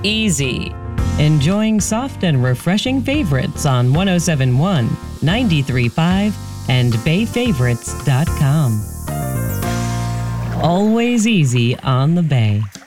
easy. Enjoying soft and refreshing favorites on 107.1, 93.5, and BayFavorites.com. Always easy on the Bay.